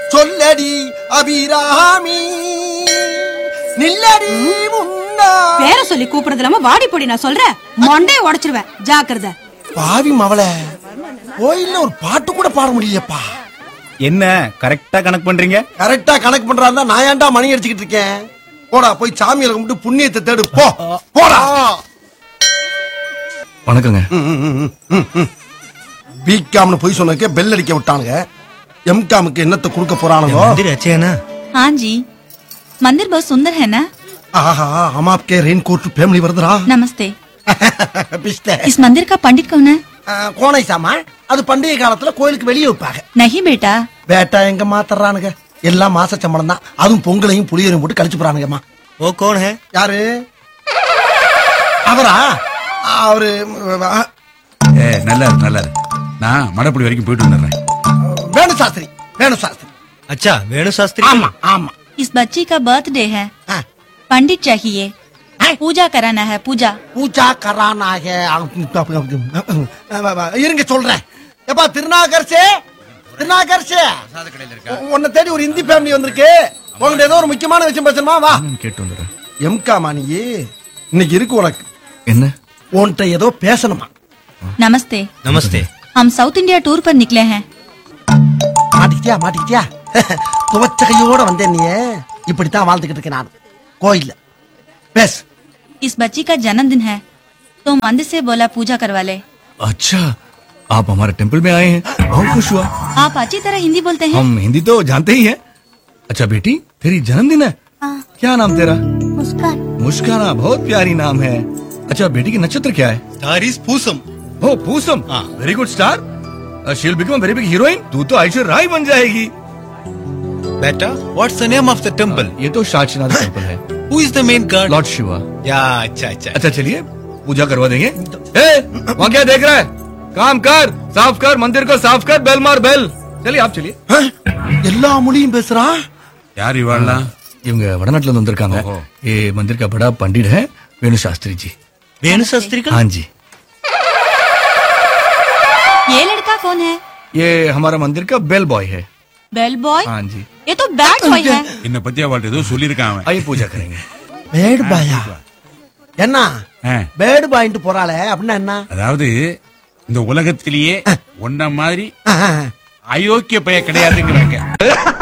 சொல்லடி அபிராமி நில்லடி முன்னா. பேர சொல்லி கூப்பிடுறது இல்லாம வாடி பொடி நான் சொல்றேன் மண்டைய உடைச்சிருவேன் ஜாக்கிரதை. பாவி மவள கோயில்ல ஒரு பாட்டு கூட பாட முடியலப்பா. என்ன கரெக்டா கணக்கு பண்றீங்க? கரெக்டா கணக்கு பண்றாருந்தா நான் ஏன்டா மணி அடிச்சுக்கிட்டு இருக்கேன்? போடா போய் சாமியை கும்பிட்டு புண்ணியத்தை தேடு போ. போடா. வணக்கங்க. பிகாம்னு போய் சொன்னதுக்கே பெல் அடிக்க விட்டானுங்க. எம்காமுக்கு என்னத்தை கொடுக்க போறானுங்க? मंदिर अच्छे है ना? हाँ जी, मंदिर बहुत सुंदर है ना? ஆஹா हम आपके रेनकोट फैमिली வருதுடா. नमस्ते। பிஸ்தே. इस मंदिर का पंडित कौन है? கோணை சாமா அது பண்டிகை காலத்துல கோயிலுக்கு வெளியே வைப்பாங்க. नहीं बेटा। பேட்டா எங்க மாத்தறானுங்க? எல்லாம் மாச சம்பளம் தான். அதுவும் பொங்கலையும் புளியரையும் போட்டு கழிச்சு போறானுங்கம்மா. वो कौन है? யாரு அவரா? அவரு நல்லா நான் மடப்படி வரைக்கும் போயிட்டு வந்துடுறேன். வேணு சாஸ்திரி. வேணு சாஸ்திரி. अच्छा वेणु शास्त्री। ஆமா ஆமா. इस बच्ची का बर्थडे है, ஆ, पंडित चाहिए, पूजा कराना है। पूजा பூஜா கரானாக. இருங்க சொல்றேன். எப்பா திருநாகர்சே திருநாகர்சே உன்னை தேடி ஒரு இந்தி ஃபேமிலி வந்திருக்கு. உங்கள்ட்ட ஏதோ ஒரு முக்கியமான விஷயம் பேசணுமா? வா. கேட்டு வந்துடுறேன். எம்கா மாணியே இன்னைக்கு இருக்கு உனக்கு. என்ன? உன்கிட்ட ஏதோ பேசணுமா? नमस्ते। नमस्ते। हम साउथ इंडिया टूर पर निकले हैं। மாட்டிக்கிட்டியா மாட்டிக்கிட்டியா? துவச்ச கையோட வந்தேன். நீ இப்படித்தான் வாழ்ந்துகிட்டு இருக்கேன் நான் கோயில்ல. பேசு. इस बच्ची का जन्मदिन है तो मंदिर से बोला पूजा करवा ले। अच्छा आप हमारे टेम्पल में आए हैं, बहुत खुश हुआ। आप अच्छी तरह हिंदी बोलते हैं। हम हिंदी तो जानते ही हैं। अच्छा बेटी तेरी जन्मदिन है? क्या नाम तेरा? मुस्कान। मुस्काना, बहुत प्यारी नाम है। अच्छा बेटी की नक्षत्र क्या है? तारीस पूसम। ओ Poosam, very good star. She will become very big heroine. तू तो ऐश्वर्या राय बन जाएगी। बेटा what's the name of the temple? ये तो शाचनाथ टेम्पल है। Who is the main God? Lord Shiva. या अच्छा अच्छा। अच्छा चलिए पूजा करवा देंगे। ए, वहाँ क्या देख रहा है? काम कर, साफ कर, मंदिर को साफ कर, बेल मार बेल। चलिए आप चलिए। எல்லா மொழியும் பேசுறான். யார் இவாள்லாம்? இவங்க வடநாட்டுல இருந்து வந்திருக்காங்க. ओहो। ये मंदिर का बड़ा पंडित है वेणु शास्त्री जी। वेणु शास्त्री का? हाँ जी। ये लड़का कौन है? ये हमारा मंदिर का बेल बॉय है। Bell boy? हाँ जी। ये तो बैड बॉय है। என்னை பத்தி அவள்கிட்ட ஏதோ சொல்லியிருக்கான் அவன். आइए पूजा करेंगे। பேடு பாயா? என்ன ஆ, பேடு பாயிண்ட் போறாளே அப்படின்னா என்ன? அதாவது இந்த உலகத்திலேயே ஒன்ன மாதிரி ஆ, ஆ, ஆ. அயோக்கிய பைய கிடையாதுங்கிறாங்க.